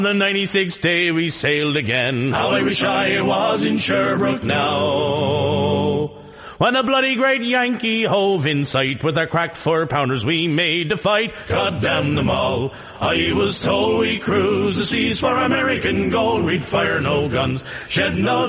The 96th day we sailed again. How I wish I was in Sherbrooke now. When the bloody great Yankee hove in sight, with our crack 4-pounders we made to fight. God damn them all. I was told we cruise the seas for American gold. We'd fire no guns, shed no